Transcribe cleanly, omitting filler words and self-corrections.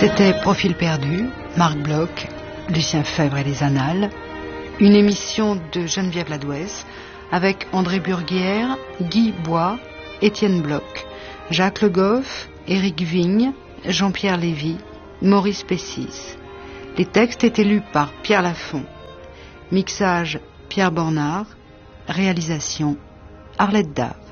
C'était Profil perdu, Marc Bloch, Lucien Febvre et les Annales, une émission de Geneviève Ladouès avec André Burguière, Guy Bois, Étienne Bloch, Jacques Le Goff, Éric Vigne, Jean-Pierre Lévy, Maurice Pessis. Les textes étaient lus par Pierre Lafont. Mixage Pierre Bornard. Réalisation Arlette Dard.